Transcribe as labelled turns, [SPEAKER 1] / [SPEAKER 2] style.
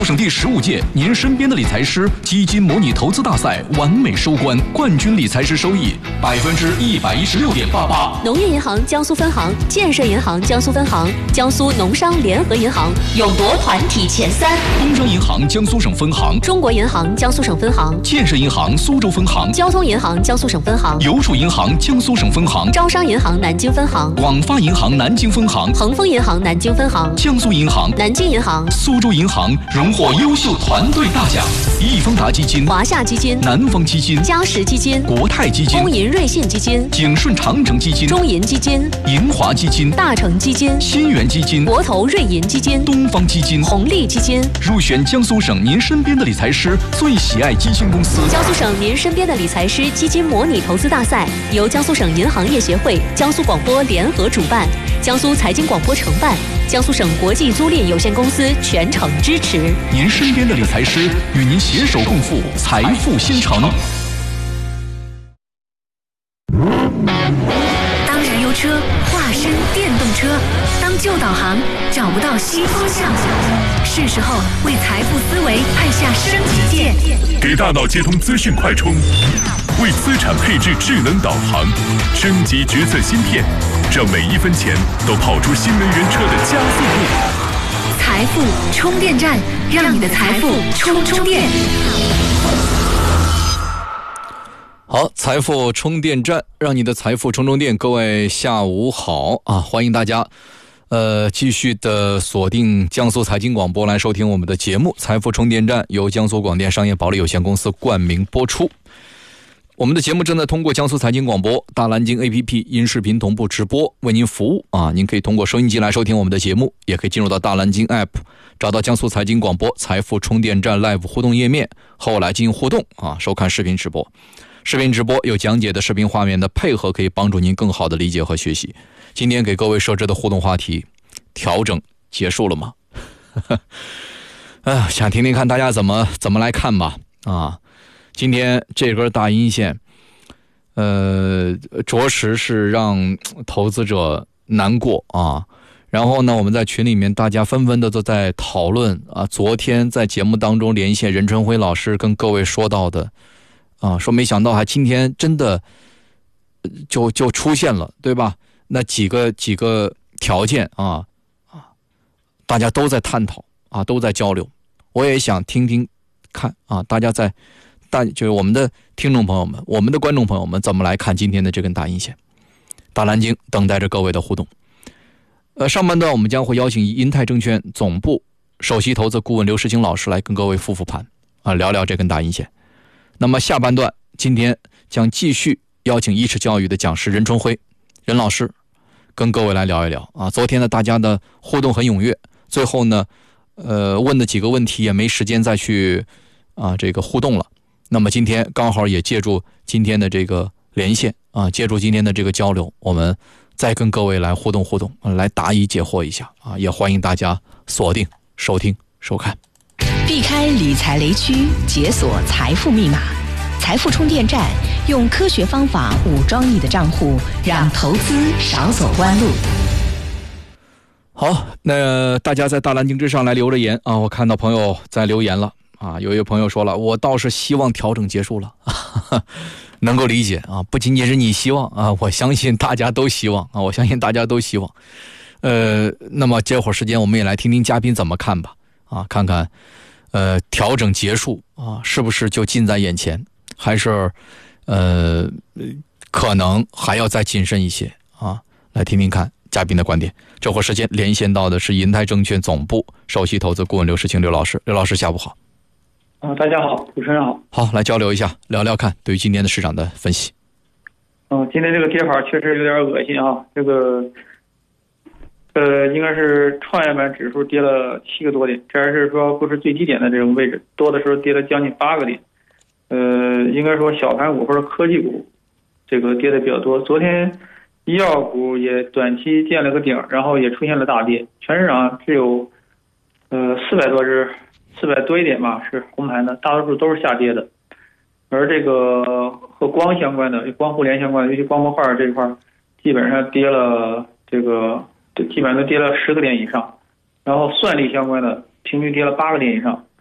[SPEAKER 1] 省第15届您身边的理财师基金模拟投资大赛完美收官，冠军理财师收益116.88%。
[SPEAKER 2] 农业银行江苏分行、建设银行江苏分行、江苏农商联合银行勇夺团体前3。
[SPEAKER 1] 工商银行江苏省分行、
[SPEAKER 2] 中国银行江苏省分行、
[SPEAKER 1] 建设银行苏州分行、
[SPEAKER 2] 交通银行江苏省分行、
[SPEAKER 1] 邮储银行江苏省分行、
[SPEAKER 2] 招商银行南京分行、
[SPEAKER 1] 广发银行南京分行、
[SPEAKER 2] 恒丰银行南京分行、
[SPEAKER 1] 江苏银行、
[SPEAKER 2] 南京银行、
[SPEAKER 1] 苏州银行荣获优秀团队大奖。易方达基金、
[SPEAKER 2] 华夏基金、
[SPEAKER 1] 南方基金、
[SPEAKER 2] 嘉实基金、
[SPEAKER 1] 国泰基金、
[SPEAKER 2] 工银瑞信基金、
[SPEAKER 1] 景顺长城基金、
[SPEAKER 2] 中银基金、
[SPEAKER 1] 银华基金、
[SPEAKER 2] 大成基金、
[SPEAKER 1] 新源基金、
[SPEAKER 2] 国投瑞银基金、
[SPEAKER 1] 东方基金、
[SPEAKER 2] 红利基金，
[SPEAKER 1] 入选江苏省您身边的理财师最喜爱基金公司。
[SPEAKER 2] 江苏省您身边的理财师基金模拟投资大赛由江苏省银行业协会、江苏广播联合主办，江苏财经广播承办，江苏省国际租赁有限公司全程支持。
[SPEAKER 1] 您身边的理财师与您携手共赴财富新城。
[SPEAKER 3] 当燃油车化身电动车，当旧导航找不到新方向，是时候为财富思维按下升级键，
[SPEAKER 4] 给大脑接通资讯快充，为资产配置智能导航，升级决策芯片，让每一分钱都跑出新能源车的加速度。
[SPEAKER 3] 财富充电站，让你的财富充电。
[SPEAKER 5] 好，财富充电站，让你的财富充电。各位下午好啊，欢迎大家继续的锁定江苏财经广播来收听我们的节目。财富充电站由江苏广电商业保利有限公司冠名播出。我们的节目正在通过江苏财经广播、大蓝鲸 APP 音视频同步直播为您服务啊！您可以通过收音机来收听我们的节目，也可以进入到大蓝鲸 App， 找到江苏财经广播财富充电站 Live 互动页面，后来进行互动啊，收看视频直播。视频直播有讲解的视频画面的配合，可以帮助您更好的理解和学习。今天给各位设置的互动话题：调整结束了吗？想听听看大家怎么来看吧啊！今天这根大阴线，着实是让投资者难过啊。然后呢，我们在群里面大家纷纷的都在讨论啊。昨天在节目当中连线任春辉老师跟各位说到的啊，说没想到还今天真的就出现了，对吧？那几个条件啊，大家都在探讨啊，都在交流。我也想听听看啊，大家就是我们的听众朋友们，我们的观众朋友们怎么来看今天的这根大阴线？大蓝鲸等待着各位的互动。上半段我们将会邀请银泰证券总部首席投资顾问刘世清老师来跟各位复盘啊，聊聊这根大阴线。那么下半段今天将继续邀请一驰教育的讲师任春辉任老师跟各位来聊一聊啊。昨天呢大家的互动很踊跃，最后呢问的几个问题也没时间再去这个互动了。那么今天刚好也借助今天的这个连线啊，借助今天的这个交流，我们再跟各位来互动，来答疑解惑一下啊！也欢迎大家锁定、收听、收看。
[SPEAKER 6] 避开理财雷区，解锁财富密码。财富充电站用科学方法武装你的账户，让投资少走弯路。
[SPEAKER 5] 好，那大家在大蓝鲸之上来留着言啊！我看到朋友在留言了。有一位朋友说了，我倒是希望调整结束了，能够理解啊，不仅仅是你希望啊，我相信大家都希望啊，那么这会儿时间我们也来听听嘉宾怎么看吧啊，看看调整结束啊，是不是就近在眼前，还是可能还要再谨慎一些啊？来听听看嘉宾的观点。这会儿时间连线到的是银泰证券总部首席投资顾问刘世清刘老师，刘老师下午好。
[SPEAKER 7] 大家好，主持人好。
[SPEAKER 5] 好，来交流一下，聊聊看对于今天的市场的分析。
[SPEAKER 7] 今天这个跌法确实有点恶心啊，这个应该是创业板指数跌了7个多点，这还是说不是最低点的这种位置，多的时候跌了将近8个点。应该说小盘股或者科技股这个跌的比较多。昨天医药股也短期见了个顶，然后也出现了大跌，全市场只有400多一点吧是红盘的，大多数都是下跌的。而这个和光相关的、光互联相关的，尤其光模块这一块，基本上跌了基本上都跌了10个点以上。然后算力相关的平均跌了8个点以上。